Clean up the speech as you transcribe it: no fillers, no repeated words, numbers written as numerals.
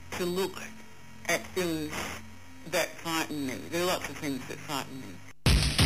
to look at things that frighten me. There are lots of things that frighten me.